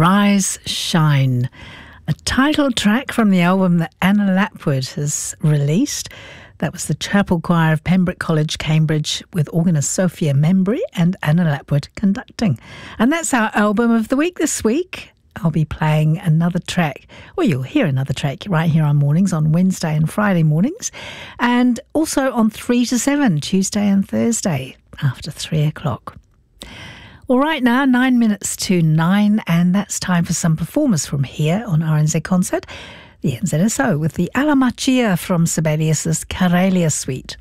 Rise, Shine, a title track from the album that Anna Lapwood has released. That was the Chapel Choir of Pembroke College, Cambridge, with organist Sophia Membry and Anna Lapwood conducting. And that's our album of the week this week. I'll be playing another track, or you'll hear another track right here on Mornings on Wednesday and Friday mornings, and also on 3 to 7, Tuesday and Thursday after 3 o'clock. All right, now 9 minutes to 9, and that's time for some performers from here on RNZ Concert, the NZSO, with the Alla Machia from Sibelius's Karelia Suite.